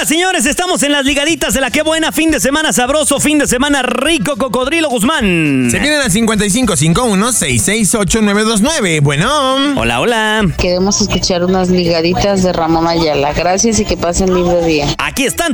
señores, estamos en las ligaditas de la Qué Buena. Fin de semana sabroso, fin de semana rico, Cocodrilo Guzmán. Se vienen al 5551-668-929. Bueno. Hola. Queremos escuchar unas ligaditas de Ramón Ayala. Gracias y que pasen lindo día. Aquí están